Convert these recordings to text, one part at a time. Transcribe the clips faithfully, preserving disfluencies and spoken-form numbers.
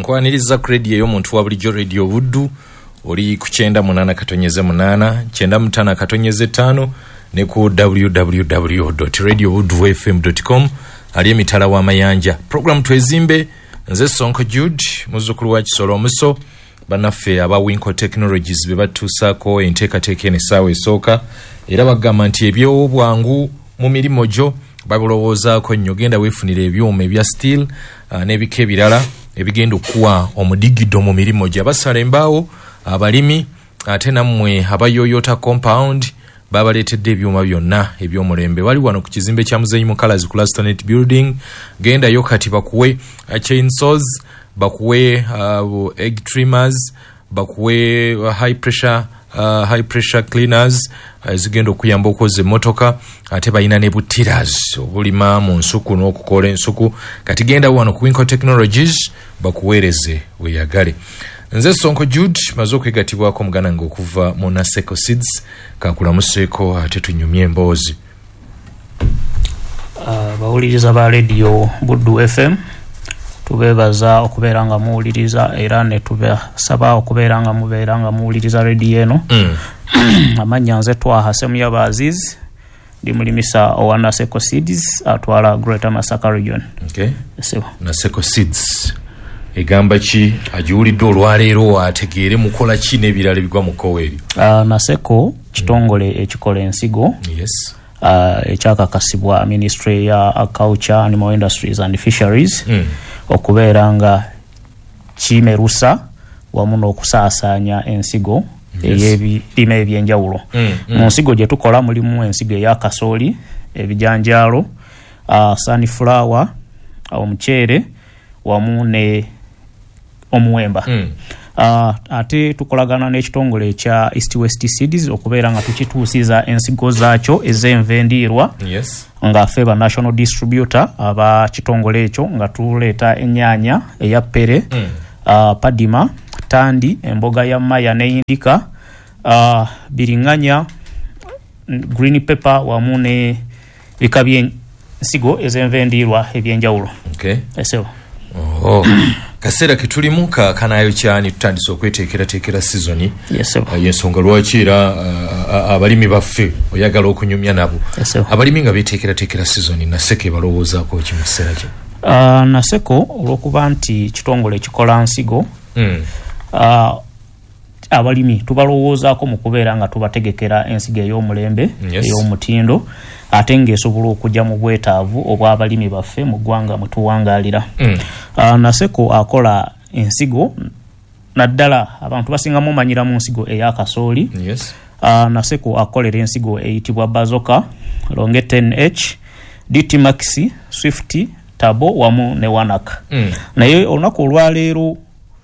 nkwaniriza credit y'omuntu wa bulijjo radio Buddu oli ku kyenda munana katonyeze munana kyenda mutana katonyeze tano ne ku w w w dot radio buddu f m dot com ali emitala wa mayanja. Program twezimbe nze Sonko Jude muzukulu wa Kisolo Muso banaffe aba Winco Technologies be batusako enteekateeka n'essaawa esooka era bagamba nti ebyo bwangu mu mirimo gyo babulowoozaako nnyo genda weefunira ebyuma ebya steel uh, n'ebika ebirala ebigenda okuwa omudigido mu mirimo gyo abasala embaawo abalimi ate nammwe abayoyota compound babaleetedde ebyuma byonna eby'omulembe. Wali wano ku kizimbe kya Muzeeyi Mukalazi ku Lastanet Building genda yo kati bakuwe uh, chainsaws bakuwe uh, egg trimmers bakuwe uh, high pressure uh, high pressure cleaners uh, zigenda okuyamba okoza emmotoka ate balina ne butiras obulima mu nsuku n'okukola ensuku kati genda wano ku Winco Technologies bakuweereze weyagale. Nze Sonko Jude mazo kwegatibwako mugana ng'okuva mu Naseko Seeds kakulamuseeko ate tunyumye emboozi. Uh, bawuliriza ba radio Buddu F M tubebaza okubeera nga muwuliriza era ne tubasaba okubeera nga mubeera nga muwuliriza radio eno. Mm. Amanya nze Twaha Semuyaba Aziz ndi mulimisa owa Naseko Seeds atwala Greater Masaka region. Okay. So. Naseko Seeds egamba ki ajiwulidde olwaleero ategeere mukola ki n'ebirala bigwa mu koweri. Uh, Naseko kitongole mm. ekikola ensigo. Yes. Uh, ekyakakasibwa Ministry ya Agriculture, Animal Industries and Fisheries. Mm. Okubeera nga kimerusa wamu n'okusaasaanya ensigo ey'ebirime ebyenjawulo. Mm, mm. Mu nsigo gye tukola mulimu ensigo eya kasooli, ebijanjaalo, uh, sunflower, omuceere wamu ne omuwemba. Mm. Uh, ate tukolagana n'ekitongole ekya East West Seeds okubeera nga tukituusiza ensigo zaakyo ez'envendiirwa. Yes. Nga feba national distributor aba kitongole ekyo nga tuleeta ennyanya eya pere. Mm. uh, padima tandi emboga ya maya ne indika uh, biringanya green pepper wamu ne bika by'ensigo ez'envendiirwa ebyenjawulo. Okay. Eso. Oh. Kaseera ketulimu ka kanayo kyani tutandise okweteekera teekera season. Yes, sir. Uh, yensonga lwaki era uh, abalimi baffe oyagala okunyumya nabo. Yes, sir. Abalimi nga beteekera teekera season Naseko balowoozaako ki mu kiseera kino? Uh, Naseko olw'okuba nti kitongole kikola nsigo. Mm. Uh, abalimi tubalowoozaako mu kubeera nga tubategekera ensigo ey'omulembe. Yes. Ey'omutindo ate ng'esobola okujja mu bwetaavu obw'abalimi baffe mu ggwanga mwe tuwangaalira. Mm. Uh, Naseko akola ensigo naddala abantu basingamu manyira mu nsigo eya kasooli. Yes. Uh, Naseko akolera ensigo eyitibwa Bazoka, Longe ten H, D T Maxi, Swift, Tabo wamu ne Wanak. Mm. Naye olunaku olwaleero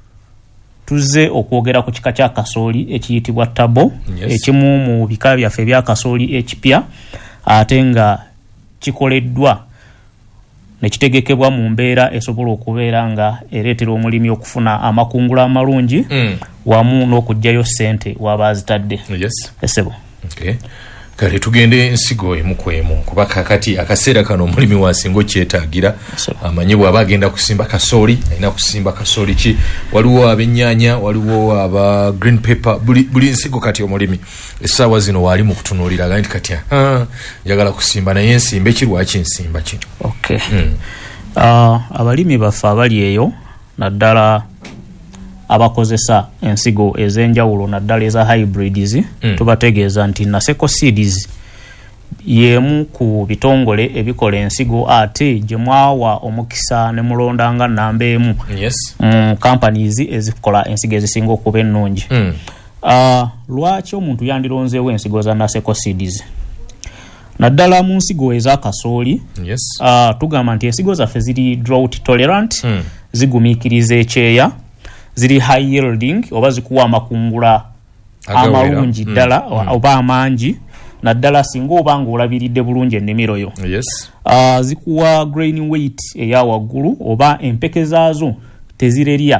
tuze okwogera ku kika kya kasooli ekiyitibwa Tabo. Yes. Ekimu mu bika byaffe bya kasooli ekipya ate nga kikoleddwa ne kitegekebwa mu mbeera esobola okubeera nga ereetera omulimi okufuna amakungula amalungi. Mm. Wamu n'okugjayo ssente w'abaazitadde. Yes. Esebo. Okay. Kale tugende ensigo emu ku emu kuba kakati akaseera kano omulimi wasinga kyetaagira amanyi bw'aba agenda kusimba kasooli alina kusimba kasooli ki waliwo ab'ennyaanya waliwo aba green pepper buli, buli nsigo kati omulimi essaawa zino wali mu kutunuulira gaa nti kati njagala kusimba naye ensimba ekirwaki nsimba kino. Okay. Mm. Uh, abalimi baffe abali eyo naddala abakozesa ensigo ez'enjawulo naddala eza hybrids. Mm. Tubategeeza nti Naseko Seeds yemu ku bitongole ebikola ensigo ate gye mwawa omukisa ne mulondanga namba emu. Yes. Mm, companies ezikola ensigo ezisinga okuba ennungi. Mm. Uh, lwaki omuntu yandironzeewo ensigo za Naseko Seeds? Naddala mu nsigo eza kasooli. Yes. Uh, tugamba nti ensigo zaffe ziri drought tolerant. Mm. Zigumiikiriza ekyeya. Ziri high yielding oba zikuwa amakungula amalungi ddala. Mm. mm. oba amangi naddala singa oba nga olabiridde bulungi ennimiro yo. Yes. Uh, zikuwa grain weight eya waggulu oba empeke zaazo tezirerya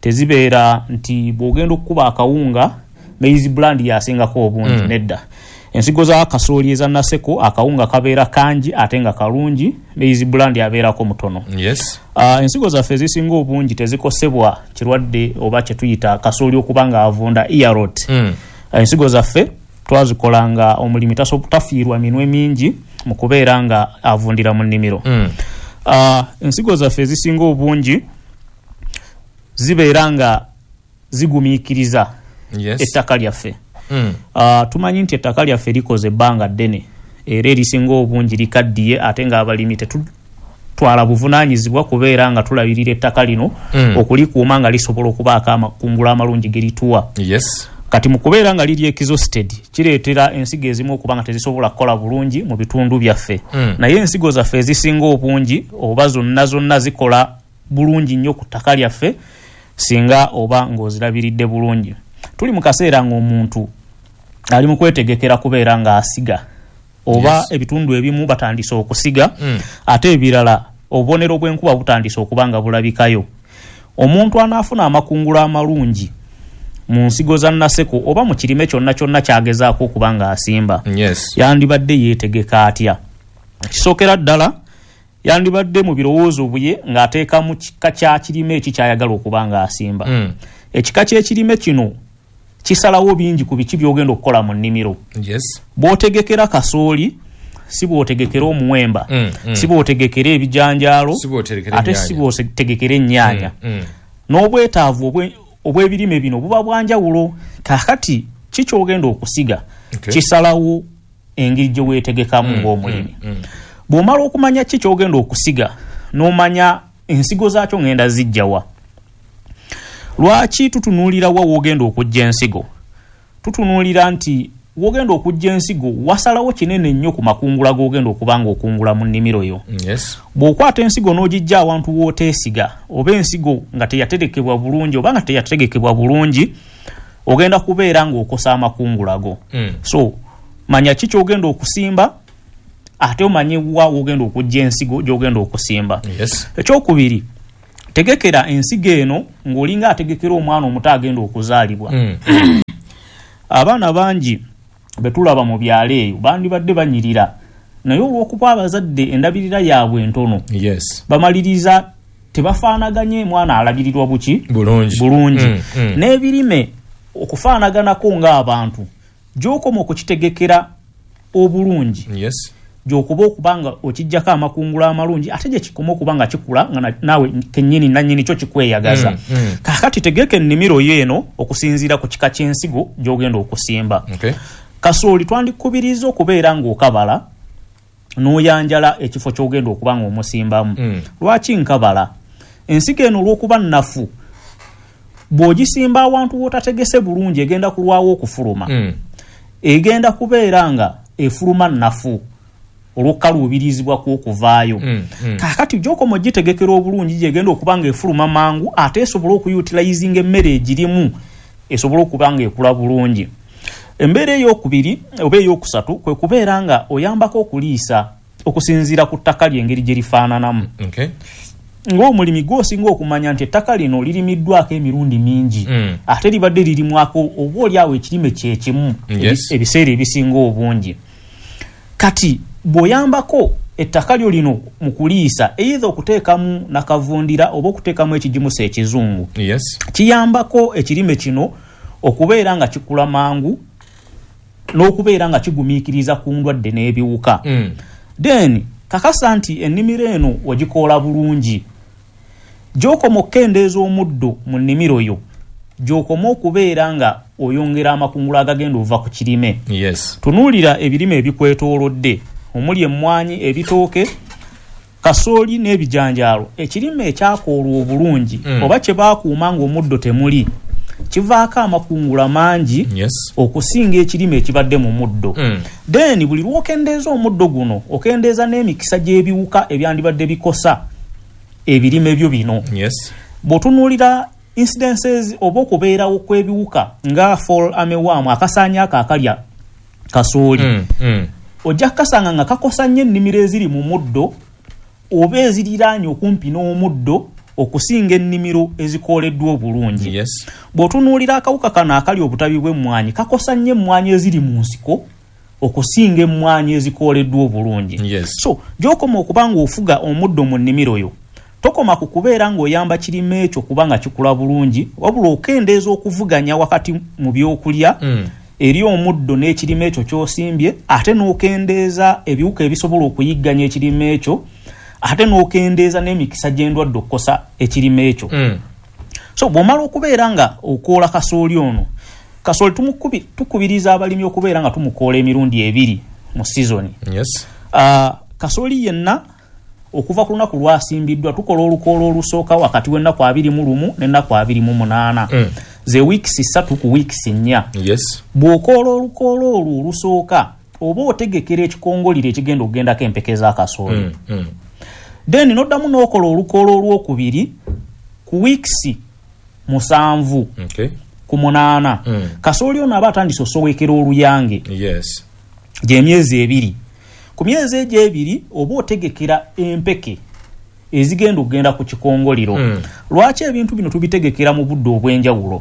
tezibeera nti bw'ogenda okukuba akawunga maize brand yasingako obungi. Mm. Nedda ensigo za kasooli eza naseko akawunga kabeera kangi ate nga kalungi maize brand abeerako mutono. Yes. Uh, ensigo zaffe ezisinga obungi tezikosebwa kirwadde oba kye tuyita kasooli okuba nga avunda ear rot. Mm. Uh, ensigo zaffe twazikolanga omulimi tafiirwa minwe mingi mu kubeera nga avundira mu nnimiro. Mm. Uh, ensigo zaffe ezisinga obungi zibeera nga zigumiikiriza yes. ettaka lyaffe. Mm. Uh, tumanyi nti ettaka lyaffe likoze ebbanga ddene era erisinga obungi likaddiye ate nga abalimi tetutwala buvunaanyizibwa kubeera nga tulabirira ettaka lino mm. okulikuuma nga lisobola okubaako amakungula amalungi ge lituwa. Yes. Kati mu kubeera nga liri exhausted kireetera ensigo ezimu okuba nga tezisobola kukola bulungi mu bitundu byaffe. Mm. Naye ensigo zaffe ezisinga obungi oba zonna zonna zikola bulungi nnyo ku ttaka lyaffe singa oba ng'ozirabiridde bulungi. Tuli mu kaseera ng'omuntu ali mu kwetegekera kubeera nga asiga oba yes. ebitundu ebimu batandise okusiga mm. ate ebirala obubonero bw'enkuba butandise okuba nga bulabikayo. Omuntu anaafuna amakungula amalungi mu nsigo za naseko oba mu kirime kyonna kyonna kyagezaako okuba nga asimba. Yes. Yandibadde yeetegeka atya? Kisookera ddala yandibadde mu birowoozo bye ng'ateeka mu kika kya kirime eki kyayagala okuba nga asimba. Mm. Ekika ky'ekirime kino kisalawo bingi ku biki byogenda okukola mu nnimiro. Yes. Bw'otegekera kasooli si bw'otegekera omuwemba mm, mm. si bw'otegekera ebijanjaalo si ate si bw'otegekera ennyaanya. Mm, mm. N'obwetaavu obw'ebirime bino buba bwanjawulo. Kakati ki kyogenda okusiga okay. kisalawo engeri gye weetegekamu mm, ng'omulimi. Mm, mm. Bw'omala okumanya ki kyogenda okusiga n'omanya ensigo zaakyo ngenda zijjawa. Lwaki tutunuulira wa wogenda okujja ensigo? Tutunuulira nti wogenda okujja ensigo wasalawo kinene nnyo ku makungula g'ogenda okuba nga okungula mu nnimiro yo. Yes. Bw'okwata ensigo n'ogijja awantu wooteesiga oba ensigo nga teyaterekebwa bulungi oba nga teyategekebwa bulungi ogenda kubeera ng'okosa amakungula go. Mm. So manya ki kyogenda okusimba ate omanye wa wogenda okujja ensigo gy'ogenda okusimba. Yes. Ekyokubiri, tegekera ensigo eno ng'olinga ategekera omwana omuto agenda okuzaalibwa. Mm. Abaana bangi betulaba mu byalo eyo bandibadde banyirira naye olw'okuba abazadde endabirira yaabwe ntono. Yes. Bamaliriza tebafaanaganye mwana alabirirwa buki bulungi, bulungi. Mm, mm. N'ebirime okufaanaganako ng'abantu gy'okoma okukitegekera obulungi. Yes. Gy'okuba okuba nga okijjako amakungula amalungi ate gye kikoma okuba nga kikula nga naawe kennyini nannyini kyo kikweyagaza. Mm, mm. Kaakati tegeka ennimiro yeeno okusinziira ku kika ky'ensigo gy'ogenda okusimba. Okay. Kasooli twandikubiriza okubeera ng'okabala n'oyanjala ekifo ky'ogenda okuba nga omusimbamu. Mm. Lwaki nkabala? Ensigo eno olw'okuba nnafu bw'ogisimba awantu w'otategese bulungi egenda kulwawo okufuluma. Mm. Egenda kubeera nga efuluma nnafu olw'okukaluubirizibwa kw'okuvaayo. Mm, mm. Kaakati gy'okoma ogitegekera obulungi gyegenda okuba nga efuluma mangu ate esobola okuyutilizinga emmere egirimu esobola okuba nga ekula bulungi. Embeera ey'okubiri oba ey'okusatu kwe kubeera nga oyambako okuliisa okusinziira ku ttaka ly'engeri gye lifaananamu. Okay. Ng'omulimi gw'osinga okumanya nti ettaka lino lirimiddwako emirundi mingi mm. ate libadde lirimwako oba oliawo ekirime kye kimu. Yes. Ebiseera ebisinga obungi. Kati bw'oyambako ettaka lyo lino mu kuliisa either okuteekamu nakavundira oba okuteekamu ekigimusa ekizungu. Yes. Kiyambako ekirime kino okubeera nga kikula mangu n'okubeera nga kigumiikiriza ku ndwadde n'ebiwuka. Mm. Then kakasa nti ennimiro eno wagikoola bulungi gy'okoma okukendeeza omuddo mu nnimiro yo gy'okoma okubeera nga oyongera amakungula agagenda ova ku kirime. Yes. Tunuulira ebirime ebikwetoolodde omuli emmwanyi, ebitooke, kasooli n'ebijanjaalo. Ekirime ekyakoolwa obulungi mm. oba kye baakuuma ng'omuddo temuli kivaako amakungula mangi. Yes. Okusinga ekirime ekibadde mu muddo. Mm. Then buli lw'okendeeza omuddo guno okendeeza n'emikisa gy'ebiwuka ebyandibadde bikosa ebirime byo bino. Yes. Bw'otunuulira incidences oba okubeerawo kw'ebiwuka nga fall armyworm akasaanya ako akalya kasooli. Mm, mm. Ojja kukasanga nga kakosa nnyo ennimiro eziri mu muddo oba eziriraanye okumpi n'omuddo okusinga ennimiro ezikooleddwa obulungi. Yes. Bw'otunuulira akawuka kano akali obutabi bw'emmwanyi kakosa nnyo emmwanyi eziri mu nsiko okusinga emmwanyi ezikooleddwa obulungi. Yes. So gy'okoma okubanga ofuga omuddo mu nnimiro yo tokoma ku kubeera ng'oyamba kirime ekyo kubanga kikula bulungi wabula okendeeza okuvuganya wakati mu byokulya mm. eri omuddo n'ekirime ekyo ky'osimbye ate n'okendeeza ebiwuka ebisobola okuyigganya ekirime ekyo ate n'okendeeza n'emikisa gy'endwadde okukosa ekirime ekyo. Mm. So bw'omala okubeera nga okoola kasooli ono kasooli tumukubi tukubiriza abalimi okubeera nga tumukoola emirundi ebiri mu season. Yes. Uh, kasooli yenna okuva ku lunaku lwasimbiddwa tukola olukoola olusooka wakati w'ennaku abiri mu lumu n'ennaku abiri mu munaana. Mm. ze weeks ssatu ku weeks nnya. Yes. Bw'okoola olukoola olwo olusooka oba otegekera ekikongolire ekigenda okugendako empeke za kasooli. Mm. Mm. Then noddamu n'okola olukoola olwokubiri ku weeks musanvu. Okay. Ku munaana. Mm. Kasooli ono aba atandise osowekera oluyange. Yes. Gy'emyezi ebiri. Ku myezi egyo ebiri oba otegekera empeke ezigenda okugenda ku kikongoliro. Mm. Lwaki ebintu bino tubitegekera mu budde obw'enjawulo?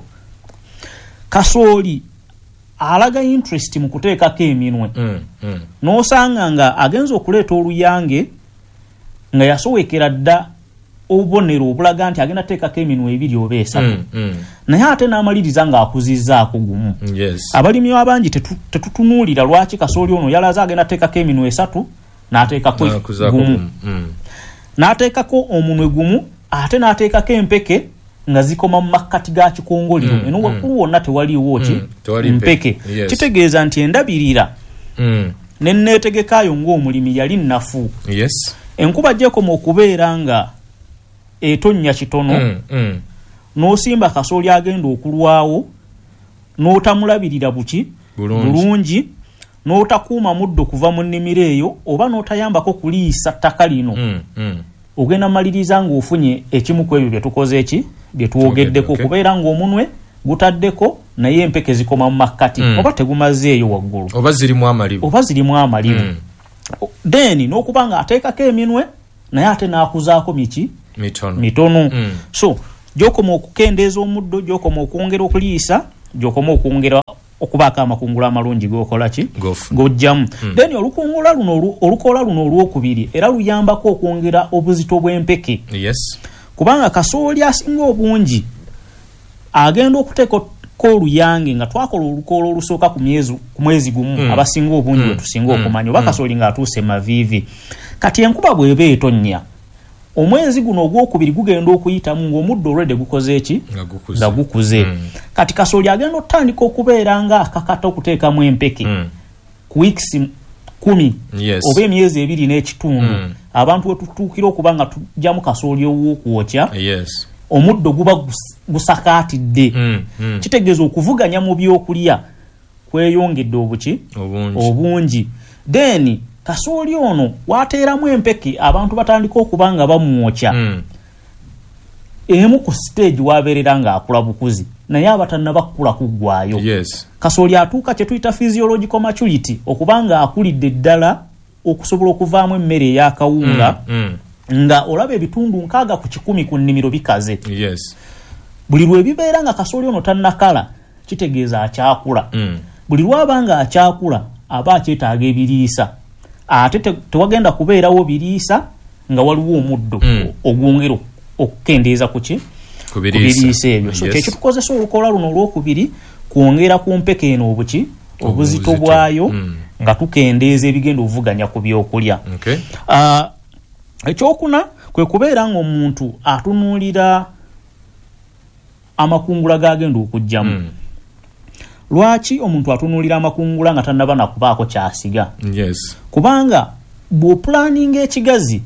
Kasooli alaga interest mu kuteekako eminwe. Mm. Mm. N'osanga nga agenza okuleeta oluyange nga yasowekera dda obubonero obulaga nti agenda teekako eminwe ebiri oba esatu. Mm. Mm. Naye ate n'amaliriza ng'akuzizzaako gumu. Yes. Abalimi abangi tetu, tetutunuulira lwaki kasooli ono yalaza agenda teekako eminwe esatu n'ateekako gumu. Mm. N'ateekako omunwe gumu ate n'ateekako empeke nga zikoma mu makkati ga kikongoliro. Mm. Eno waggulu wonna tewaliiwo ki mm. mpeke. Yes. Kitegeeza nti endabirira mm. ne nneetegekaayo ng'omulimi yali nnafu. Yes. Enkuba gy'ekoma okubeera nga etonnya kitono mm. Mm. n'osimba kasooli agenda okulwawo n'otamulabirira buki bulungi n'otakuuma muddo kuva mu nnimiro eyo oba n'otayambako kuliisa ttaka lino. Mm. Mm. Ogenda maliriza ng'ofunye ekimu ku ebyo bye tukoze eki bye tuwogeddeko. Okay. Kubeera ng'omunwe gutaddeko naye empeke zikoma mu makkati. Mm. Oba tegumazeeyo waggulu oba zirimu amalibu oba zirimu amalibu. Mm. Then n'okuba nga ateekako eminwe naye ate n'akuzaako miki mitono, mitono. Mm. So gy'okoma okukendeeza omuddo gy'okoma okwongera okuliisa gy'okoma okwongera okubaako amakungula amalungi g'okola ki g'ojjamu. Mm. Then olukungula luno olukoola luno olwokubiri era luyambako okwongera obuzito bw'empeke. Yes. Kubanga kasooli asinga obungi agenda okuteekako oluyange nga twakola olukoola olusooka ku myezi ku mwezi gumu. Mm. Abasinga obungi mm. wetusinga mm. okumanya oba kasooli ng'atuuse maviivi. Kati enkuba bw'eba etonnya omwezi guno ogwokubiri gugenda okuyitamu ng'omuddo already gukoze eki nga gukuze. Mm. Kati kasooli agenda otandika okubeera nga akakata okuteekamu empeke. Mm. Ku weeks kumi. Yes. Oba emyezi ebiri n'ekitundu. Mm. Abantu wetutuukira okuba nga tujjamu kasooli ow'okwokya. Yes. Omuddo guba gusakaatidde. Mm. Mm. Kitegeeza okuvuganya mu byokulya kweyongedde obuki obungi. Obungi. Then kasooli ono wateeramu empeke abantu batandika okuba nga bamwokya. Mm. Emu ku stage wabeerera ng'akula bukuzi naye abatannaba kukula kuggwaayo. Yes. Kasooli atuuka kye tuyita physiological maturity okuba nga akulidde ddala okusobola okuvaamu emmere ey'akawunga. Mm. Mm. Nga olaba ebitundu nkaaga ku kikumi ku nnimiro bikaze. Yes. Buli lwe bibeera nga kasooli ono tannakala kitegeeza akyakula. Mm. Buli lwaba nga akyakula aba akyetaaga ebiriisa. Ate te, tewagenda kubeerawo biriisa nga waliwo omuddo mm. ogwongera okukendeeza ku ki ku biriisa ebyo. So kyekyo tukozesa olukoola luno olwokubiri kwongera ku mpeke eno obuki obuzito bwayo mm. nga tukendeeza ebigenda ovuganya ku byokulya. Okay. Uh, ekyokuna kwe kubeera ng'omuntu atunuulira amakungula g'agenda okujjamu. Mm. Lwaki omuntu atunuulira amakungula nga tannaba nakubaako kyasiga? Yes. Kubanga bw'opulaninga ekigazi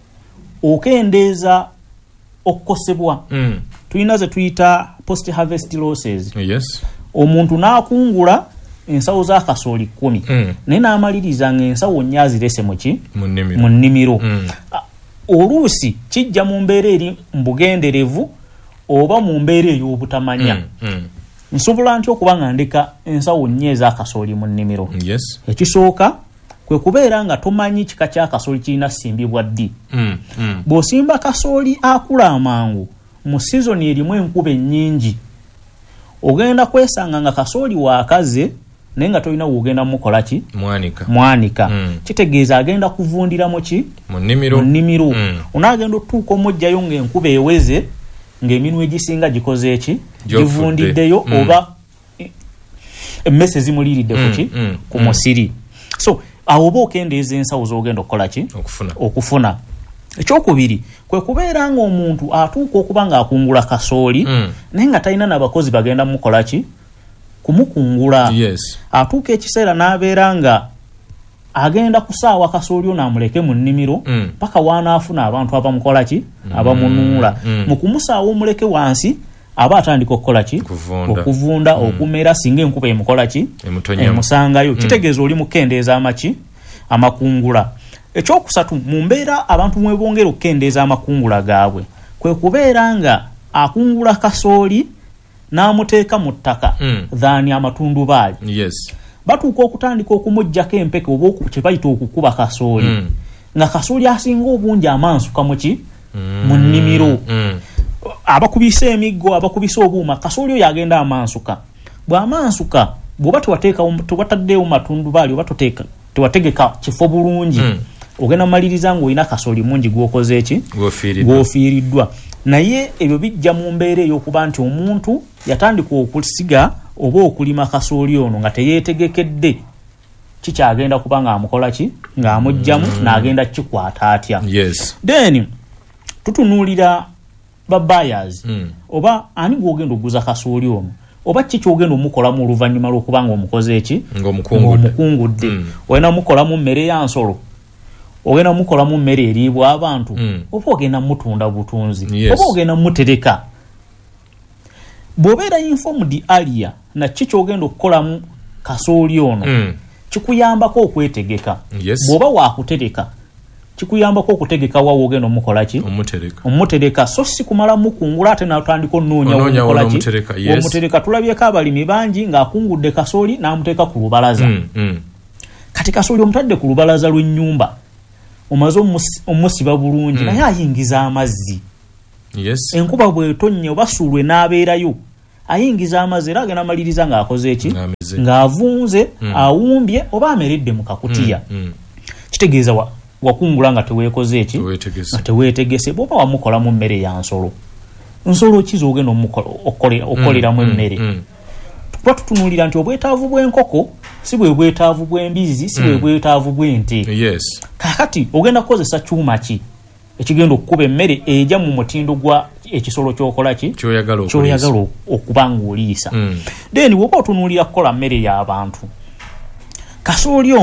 okendeeza okukosebwa. Mm. Tulina ze tuyita post harvest losses. Yes. Omuntu n'akungula ensawo za kasooli kkumi. Mm. Naye n'amaliriza ng'ensawo nnya azirese muki mu nnimiro. Mm. Oluusi kijja mu mbeera eri mbugenderevu oba mu mbeera ey'obutamanya. Mm. Mm. Nsobola ntyo okuba nga ndeka ensawo nnya eza kasooli mu nnimiro. Yes. Ekisooka kwe kubeera nga tomanyi kika kya kasooli kirina simbibwa ddi. Mm. Mm. Bw'osimba kasooli akula amangu mu sizoni erimu enkuba ennyingi ogenda kwesanga nga kasooli waakaze nenga toyina wogenda mukola ki mwanika mwanika mm. kitegeeza agenda kuvundira mu ki mu nnimiro mu nnimiro mm. unaagenda otuuka omujjayo ng'enkuba eweze ng'eminwe egisinga gikoze eki givundiddeyo mm. oba emmese zimuliiridde mm. kuki mm. ku musiri so awo oba okendeeza ensawo z'ogenda okukola ki okufuna okufuna ekyokubiri kwe kubeera ng'omuntu atuuka okuba ng'akungula kasooli mm. naye nga talina n'abakozi bagenda mukola ki kumukungula yes. atuuka ekiseera n'abeera nga agenda kusaawa kasooli ono amuleke mu nnimiro mm. paka wanaafuna abantu abamukola ki mm. abamunuula mm. mu kumusaawa omuleke wansi aba atandika okukola ki okuvunda mm. okumera singa enkuba emukola ki emusangayo mm. kitegeeza oli mukendeeza amaki amakungula ekyokusatu mu mbeera abantu mwebongera okukendeeza amakungula gaabwe kwe kubeera nga akungula kasooli n'amuteeka mu ttaka mm. dhaani amatundubaali yes. batuuka okutandika okumuggyako empeke oba kye bayita okukuba kasooli mm. nga kasooli asinga obungi amansuka muki mm. mu nnimiro mm. abakubisa emiggo abakubisa obuuma kasooli oyo agenda amansuka bw'amansuka bw'oba tewatewaddeewo matundubaali oba tewategeka kifo bulungi mm. ogenda maliriza ng'olina kasooli mungi gwokoze eki gwofiiriddwa naye ebyo bijja mu mbeera ey'okuba nti omuntu yatandika okusiga oba okulima kasooli ono nga teyeetegekedde kikyagenda kuba ng'amukola ki ng'amugjamu mm. n'agenda kikwata atya yes. then tutunuulira ba buyers mm. oba ani gwogenda okuguza kasooli ono oba ki kyogenda omukolamu oluvannyuma lw'okuba ng'omukoze eki ng'omukungudde mm. ogenda mukolamu mmere ya nsolo ogenda mukolamu mmere eriibwa abantu mm. oba ogenda mutunda butunzi yes. oba ogenda mutereka bw'obeera informed earlier na ki kyogenda okukolamu kasooli ono mm. kikuyambako okwetegeka yes. bw'oba waakutereka kikuyambako okutegeka wa wogenda omukola ki omutereka omutereka so si kumala mukungula ate n'atandika onnoonya omukola ki yes. omutereka tulabyeko abalimi bangi ng'akungudde kasooli n'amuteeka ku lubalaza mm. mm. kati kasooli omutadde ku lubalaza lw'ennyumba omaze omusiba bulungi mm. naye ayingiza amazzi yes. enkuba bw'etonnya oba suulwe n'abeerayo ayingiza amazzi era agenda amaliriza ng'akoze eki ng'avunze mm. awumbye oba ameredde mu kakutiya mm. mm. kitegeeza wa wakungula nga teweekoze eki nga teweetegese bw'oba wamukolamu mmere ya nsolo nsolo ki z'ogenda okukoleramu emmere mm. mm. tuba tutunuulira nti obwetaavu bw'enkoko si bwe bwetaavu bw'embizi si bwe mm. bwetaavu bw'ente yes. kakati ogenda kukozesa kyuma ki ekigenda okukuba emmere ejja mu mutindo gwa ekisolo ky'okola ki ky'oyagala okuba ng'oliisa mm. then bw'oba otunuulira kukola mmere y'abantu kasooli